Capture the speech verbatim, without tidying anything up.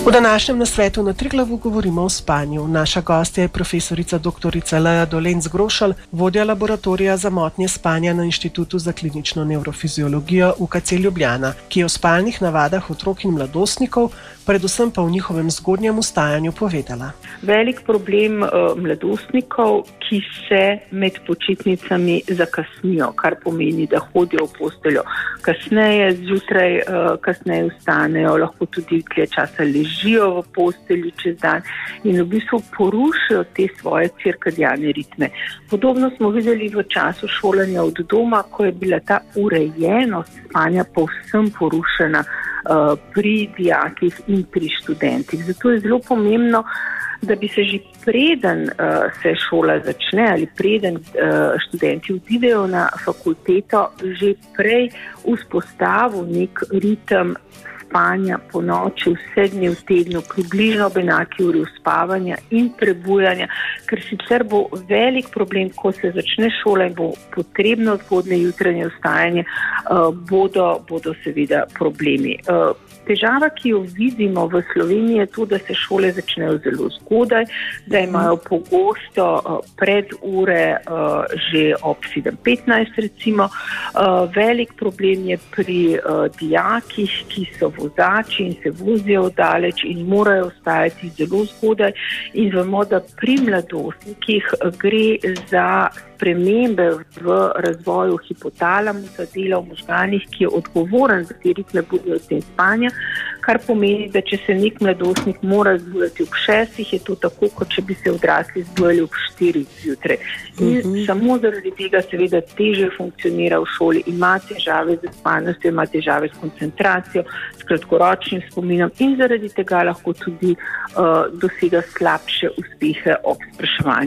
V današnjem nasvetu na Triglavu govorimo o spanju. Naša gostja je profesorica doktorica Leja Dolenc-Grošelj, vodja laboratorija za motnje spanja na Inštitutu za klinično nevrofiziologijo U K C Ljubljana, ki je o spalnih navadah otrok in mladostnikov, predvsem pa v njihovem zgodnjem vstajanju povedala. Velik problem uh, mladostnikov, ki se med počitnicami zakasnijo, kar pomeni, da hodijo v posteljo kasneje, zjutraj uh, kasneje vstanejo, lahko tudi dlje časa ležijo v postelji čez dan in v bistvu porušijo te svoje cirkadiane ritme. Podobno smo videli v času šolanja od doma, ko je bila ta urejenost spanja povsem porušena uh, pri dijakih in pri študentih. Zato je zelo pomembno, da bi se že preden uh, se šola začne ali preden uh, študenti odidejo na fakulteto, že prej vzpostavil nek ritem spanja po noči, vse dni v tednu, približno ob enaki uri uspavanja in prebujanja, ker sicer bo velik problem, ko se začne šola in bo potrebno zgodne jutranje vstajanje, uh, bodo, bodo seveda problemi. Uh, Težava, ki jo vidimo v Sloveniji, je to, da se šole začnejo zelo zgodaj, da imajo pogosto uh, pred ure uh, že ob sedem petnajst recimo. Uh, velik problem je pri uh, dijakih, ki so vozači in se vozijo daleč in morajo vstajati zelo zgodaj. In vemo, da pri mladostnikih gre za spremembe v razvoju hipotalamusa, dela v možganih, ki je odgovoren za te ritme budnosti in spanja, kar pomeni, da če se nek mladostnik mora zbuditi ob šestih, je to tako, kot če bi se odrasli zbudili ob štirih zjutraj. In mm-hmm. samo zaradi tega seveda teže funkcionira v šoli, ima težave z spalnostjo, ima težave s koncentracijo, s kratkoročnim spominom in zaradi tega lahko tudi uh, dosega slabše uspehe ob spraševanju.